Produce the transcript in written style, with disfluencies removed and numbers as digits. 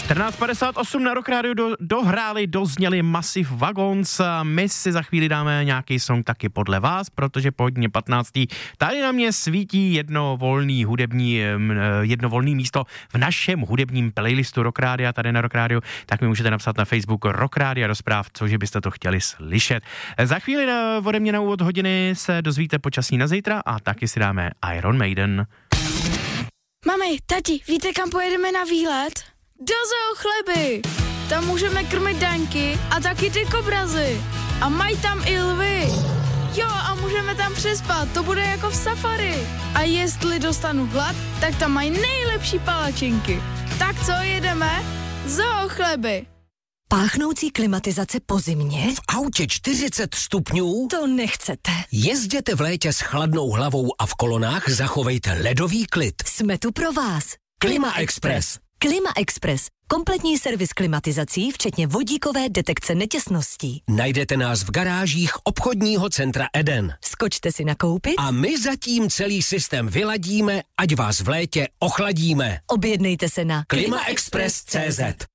14:58 na Rock Radio dozněli Massive Wagons. My si za chvíli dáme nějaký song taky podle vás, protože po hodině 15. tady na mě svítí jedno volný místo v našem hudebním playlistu Rock Radio, tady na Rock Radio, tak mi můžete napsat na Facebook Rock Radio do zpráv, cože byste to chtěli slyšet. Za chvíli ode mě na úvod hodiny se dozvíte počasí na zítra a taky si dáme Iron Maiden. Mami, tati, víte, kam pojedeme na výlet? Do Zoo Chleby! Tam můžeme krmit daňky a taky ty kobrazy. A mají tam i lvy. Jo, a můžeme tam přespat, to bude jako v safari. A jestli dostanu hlad, tak tam mají nejlepší palačinky. Tak co, jedeme? Zoo Chleby! Páchnoucí klimatizace po zimě? V autě 40 stupňů? To nechcete. Jezděte v létě s chladnou hlavou a v kolonách zachovejte ledový klid. Jsme tu pro vás. Klima Express. Klima Express. Kompletní servis klimatizací, včetně vodíkové detekce netěsností. Najdete nás v garážích obchodního centra Eden. Skočte si nakoupit a my zatím celý systém vyladíme, ať vás v létě ochladíme. Objednejte se na klimaexpress.cz.